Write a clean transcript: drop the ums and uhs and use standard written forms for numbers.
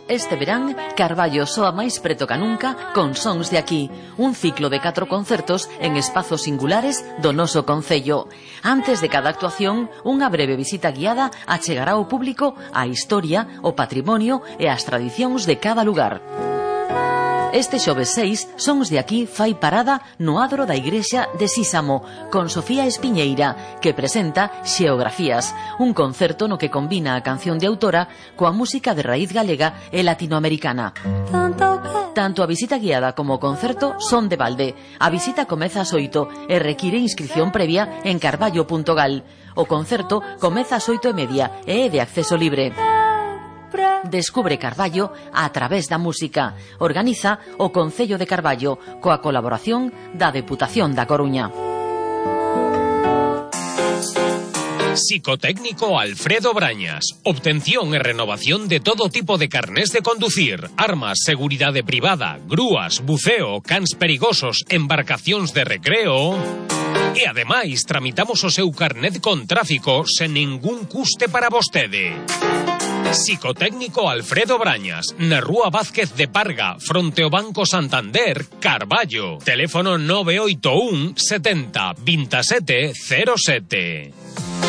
Este verán, Carballo soa máis preto ca nunca con Sons de Aquí, un ciclo de 4 concertos en espazos singulares do noso concello. Antes de cada actuación, unha breve visita guiada achegará ao público a historia, o patrimonio e as tradicións de cada lugar. Este xoves 6, Sons de Aquí fai parada no adro da igrexa de Sísamo, con Sofía Espiñeira, que presenta Xeografías, un concerto no que combina a canción de autora coa música de raíz galega e latinoamericana. Tanto a visita guiada como o concerto son de balde. A visita comeza ás 8 e require inscripción previa en carballo.gal. O concerto comeza ás 8:30 e é de acceso libre. Descubre Carballo a través da música. Organiza o Concello de Carballo coa colaboración da Deputación da Coruña. Psicotécnico Alfredo Brañas. Obtención e renovación de todo tipo de carnés de conducir, armas, seguridade privada, grúas, buceo, cans perigosos, embarcacións de recreo. E ademais tramitamos o seu carnet con tráfico sen ningún custe para vostede. Psicotécnico Alfredo Brañas, na Rúa Vázquez de Parga, fronte ao Banco Santander, Carballo. Teléfono 981 70 27 07.